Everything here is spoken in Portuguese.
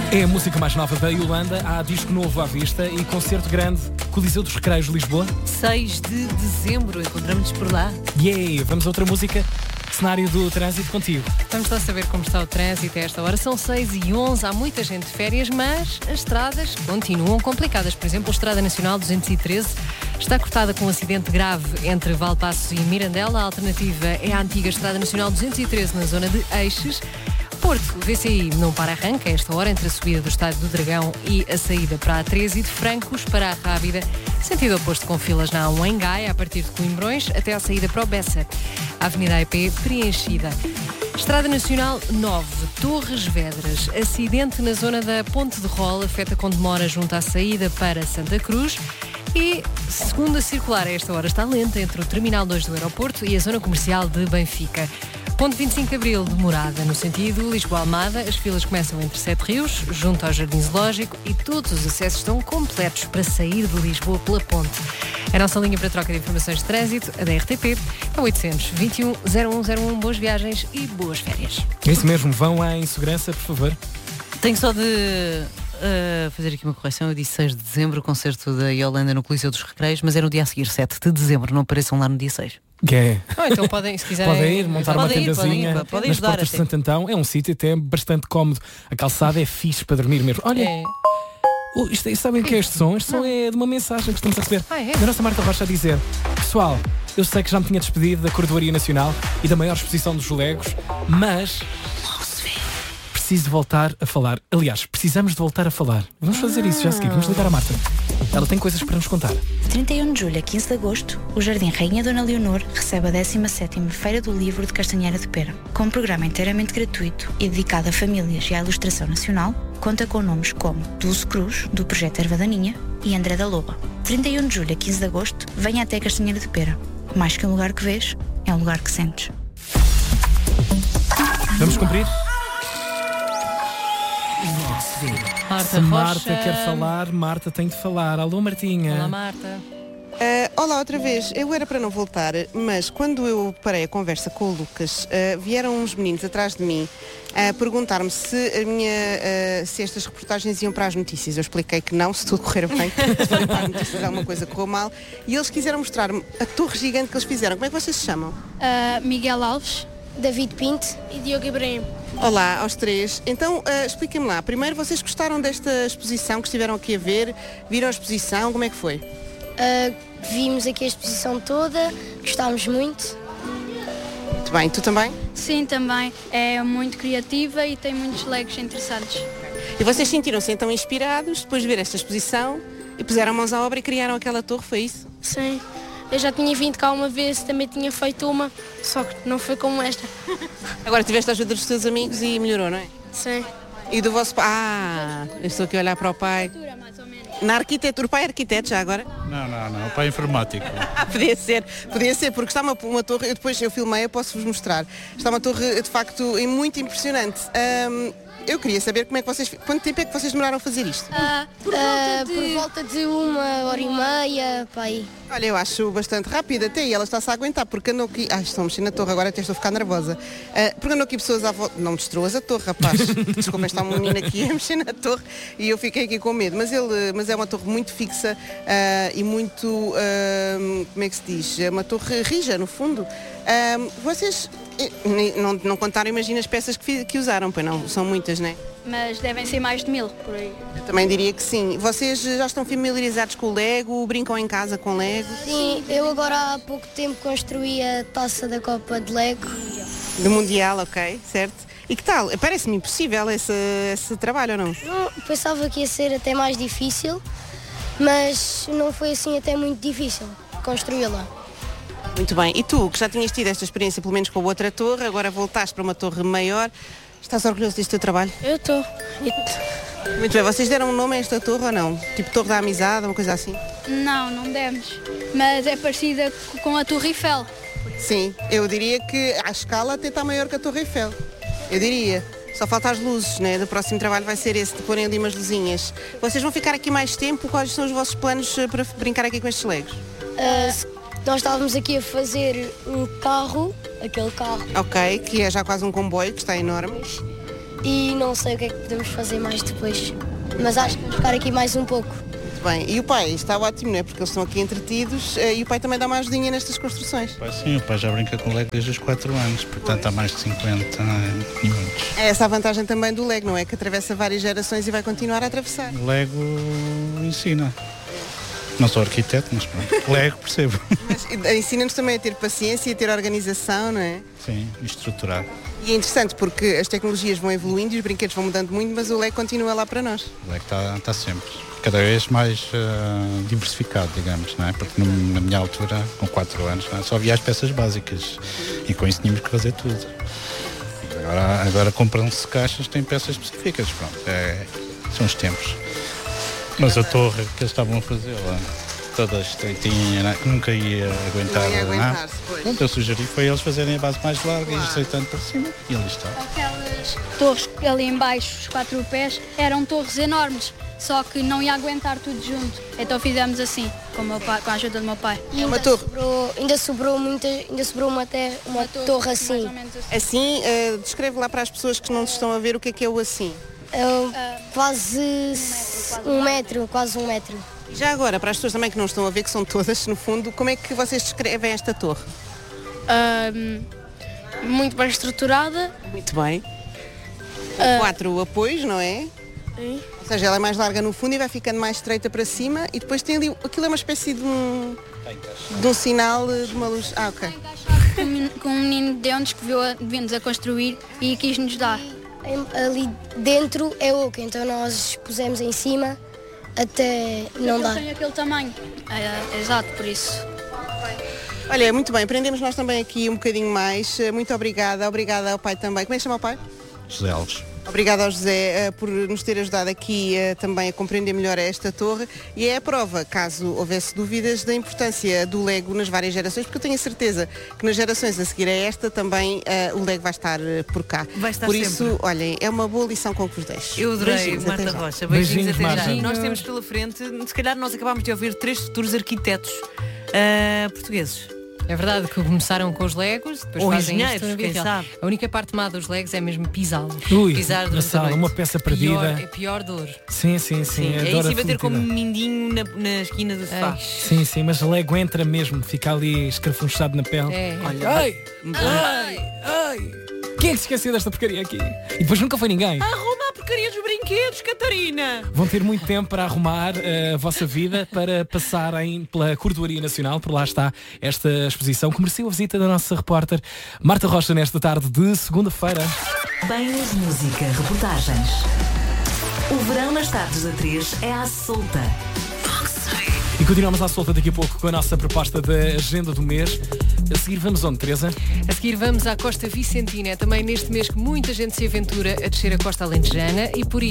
É a música mais nova da Yolanda. Há disco novo à vista e concerto grande, Coliseu dos Recreios de Lisboa. 6 de dezembro, encontramos-nos por lá. Yeah! Vamos a outra música, cenário do trânsito contigo. Vamos lá saber como está o trânsito a esta hora. São 6h11, há muita gente de férias, mas as estradas continuam complicadas. Por exemplo, a Estrada Nacional 213 está cortada com um acidente grave entre Valpaços e Mirandela. A alternativa é a antiga Estrada Nacional 213 na zona de Eixes. Porto, VCI não para-arranca a esta hora entre a subida do Estádio do Dragão e a saída para a A13 e de Francos para a Rábida, sentido oposto com filas na A1 em Gaia, a partir de Coimbrões até à saída para o Bessa. A Avenida AEP preenchida. Estrada Nacional 9, Torres Vedras. Acidente na zona da Ponte de Rol, afeta com demora junto à saída para Santa Cruz. E segunda circular a esta hora está lenta entre o Terminal 2 do aeroporto e a zona comercial de Benfica. Ponto 25 de Abril, demorada no sentido Lisboa-Almada. As filas começam entre Sete Rios, junto ao Jardim Zoológico, e todos os acessos estão completos para sair de Lisboa pela ponte. A nossa linha para troca de informações de trânsito, a da RTP, é 821-0101. Boas viagens e boas férias. É isso mesmo, vão em segurança, por favor. Tenho só de fazer aqui uma correção. Eu disse 6 de dezembro, o concerto da Yolanda no Coliseu dos Recreios, mas é no dia a seguir, 7 de dezembro. Não apareçam lá no dia 6. É. Então podem, se quiserem... Podem ir, montar uma tendazinha podem nas ajudar portas de até. Santo Antão. É um sítio até bastante cómodo. A calçada é fixe para dormir mesmo. Olha, sabem o que é este som? Este som é de uma mensagem que estamos a receber. É? Da nossa Marta Rocha a dizer: pessoal, eu sei que já me tinha despedido da Cordoaria Nacional e da maior exposição dos Legos, mas preciso de voltar a falar. Aliás, precisamos de voltar a falar. Vamos fazer isso já a seguir. Vamos ligar a Marta. Ela tem coisas para nos contar. 31 de julho a 15 de agosto, o Jardim Rainha Dona Leonor recebe a 17ª Feira do Livro de Castanheira de Pera. Com um programa inteiramente gratuito e dedicado a famílias e à ilustração nacional, conta com nomes como Dulce Cruz, do Projeto Erva Daninha, e André da Loba. 31 de julho a 15 de agosto, venha até Castanheira de Pera. Mais que um lugar que vês, é um lugar que sentes. Vamos cumprir? Se Marta Rocha. quer falar, Marta tem de falar. Alô, Martinha. Olá, Marta. Olá outra vez, eu era para não voltar, mas quando eu parei a conversa com o Lucas, vieram uns meninos atrás de mim a perguntar-me se estas reportagens iam para as notícias. Eu expliquei que não, se tudo correr bem, se forem para as notícias alguma coisa correu mal, e eles quiseram mostrar-me a torre gigante que eles fizeram. Como é que vocês se chamam? Miguel Alves, David Pinto e Diogo Ibrahim. Olá aos três. Então, expliquem-me lá, primeiro, vocês gostaram desta exposição que estiveram aqui a ver? Viram a exposição? Como é que foi? Vimos aqui a exposição toda, gostámos muito. Muito bem, tu também? Sim, também. É muito criativa e tem muitos legos interessantes. E vocês sentiram-se então inspirados depois de ver esta exposição e puseram mãos à obra e criaram aquela torre, foi isso? Sim. Eu já tinha vindo cá uma vez, também tinha feito uma, só que não foi como esta. Agora tiveste a ajuda dos teus amigos e melhorou, não é? Sim. E do vosso pai? Eu estou aqui a olhar para o pai. Na arquitetura, o pai é arquiteto já agora? Não, o pai é informático. Podia ser, porque está uma torre, eu filmei, eu posso-vos mostrar. Está uma torre, de facto, muito impressionante. Eu queria saber quanto tempo é que vocês demoraram a fazer isto? Por volta de 1h30, pai. Olha, eu acho bastante rápido até, e ela está-se a aguentar, porque andou aqui... estou a mexer na torre agora, até estou a ficar nervosa. Porque andou aqui pessoas à volta... Não destruas a torre, rapaz. Desculpa, está um menino aqui a mexer na torre e eu fiquei aqui com medo. Mas é uma torre muito fixa e muito... como é que se diz? É uma torre rija, no fundo. Vocês não contaram, imagina as peças que usaram, pois não? São muitas, não é? Mas devem ser mais de 1000 por aí. Eu também diria que sim. Vocês já estão familiarizados com o Lego? Brincam em casa com Lego? Sim, eu agora há pouco tempo construí a taça da Copa de Lego. Do Mundial, ok, certo. E que tal? Parece-me impossível esse trabalho, ou não? Não, pensava que ia ser até mais difícil, mas não foi assim até muito difícil construí-la. Muito bem. E tu, que já tinhas tido esta experiência pelo menos com a outra torre, agora voltaste para uma torre maior, estás orgulhoso deste teu trabalho? Eu estou. Muito bem. Vocês deram um nome a esta torre ou não? Tipo Torre da Amizade, uma coisa assim? Não demos. Mas é parecida com a Torre Eiffel. Sim, eu diria que à escala até está maior que a Torre Eiffel. Eu diria. Só falta as luzes, né? Do próximo trabalho vai ser esse, de porem ali umas luzinhas. Vocês vão ficar aqui mais tempo? Quais são os vossos planos para brincar aqui com estes legos? Nós estávamos aqui a fazer um carro, aquele carro. Ok, que é já quase um comboio, que está enorme. e não sei o que é que podemos fazer mais depois. Mas acho que vamos ficar aqui mais um pouco. Muito bem. E o pai está ótimo, não é? Porque eles estão aqui entretidos e o pai também dá uma ajudinha nestas construções. Sim, o pai já brinca com o Lego desde os 4 anos, portanto há mais de 50 minutos. É essa a vantagem também do Lego, não é? Que atravessa várias gerações e vai continuar a atravessar. O Lego ensina. Não sou arquiteto, mas pronto. Lego percebo. Mas ensina-nos também a ter paciência e a ter organização, não é? Sim, estruturar. E é interessante porque as tecnologias vão evoluindo e os brinquedos vão mudando muito, mas o Lego continua lá para nós. O Lego está sempre, cada vez mais diversificado, digamos, não é? Porque na minha altura, com 4 anos, não é? Só havia as peças básicas e com isso tínhamos que fazer tudo. Agora compram-se caixas que têm peças específicas, pronto, são os tempos. Mas a torre que eles estavam a fazer lá, toda estreitinha, que nunca ia aguentar. Não ia aguentar-se, pois. Então eu sugeri foi eles fazerem a base mais larga e estreitando para cima e ali está. Aquelas torres ali em baixo, os 4 pés, eram torres enormes, só que não ia aguentar tudo junto. Então fizemos assim, com a ajuda do meu pai. E uma torre. Ainda sobrou uma torre assim. Mais ou menos assim. Assim, descreve lá para as pessoas que não estão a ver o que é o assim. Quase 1 metro, quase 1 metro. Já agora, para as pessoas também que não estão a ver, que são todas no fundo, como é que vocês descrevem esta torre? Muito bem estruturada. Muito bem. 4 apoios, não é? Sim. Ou seja, ela é mais larga no fundo e vai ficando mais estreita para cima e depois tem ali, aquilo é uma espécie de um sinal de uma luz. Ah, ok. Com um menino de dentes que viu-nos a construir e quis-nos dar. Ali dentro é oco, então nós pusemos em cima até não dar. Tem aquele tamanho. Exato, por isso. Olha, muito bem, aprendemos nós também aqui um bocadinho mais. Muito obrigada ao pai também. Como é que chama o pai? José Alves. Obrigada ao José por nos ter ajudado aqui também a compreender melhor esta torre e é a prova, caso houvesse dúvidas, da importância do Lego nas várias gerações, porque eu tenho a certeza que nas gerações a seguir a esta também o Lego vai estar por cá. Vai estar por sempre. isso, olhem, é uma boa lição com que vos deixo. Eu adorei, Beijinhos, até Marta já. Rocha. Beijinhos, Beijinhos, até já. Marta. E nós temos pela frente, se calhar nós acabámos de ouvir 3 futuros arquitetos portugueses. É verdade que começaram com os Legos, depois Ou fazem engenheiros, isto na vida quem real. sabe? A única parte má dos Legos é mesmo pisá-los. Ui, Pisar na durante a sala, noite. uma peça perdida. É pior dor. Sim, sim, sim. Sim, é adoro isso a e bater como um definitiva. mindinho na esquina do sofá. Sim, sim, mas o Lego entra mesmo, fica ali escarafunchado na pele. É. Olha, Ai, ai. Quem é que se esqueceu desta porcaria aqui? E depois nunca foi ninguém. arruma a porcaria dos brinquedos, Catarina! Vão ter muito tempo para arrumar a vossa vida, para passarem pela Cordoaria Nacional, por lá está esta exposição que mereceu a visita da nossa repórter Marta Rocha nesta tarde de segunda-feira. Bem-nos música, reportagens. O verão nas tardes da 3 é à solta. E continuamos à solta daqui a pouco com a nossa proposta da agenda do mês. A seguir vamos onde, Teresa? A seguir vamos à Costa Vicentina. É também neste mês que muita gente se aventura a descer a Costa Alentejana e por isso